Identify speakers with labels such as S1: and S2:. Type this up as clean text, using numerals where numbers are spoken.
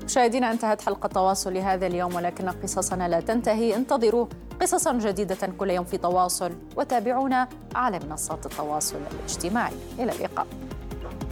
S1: مشاهدينا، انتهت حلقة تواصل لهذا اليوم، ولكن قصصنا لا تنتهي. انتظروا قصصا جديدة كل يوم في تواصل، وتابعونا على منصات التواصل الاجتماعي. إلى اللقاء.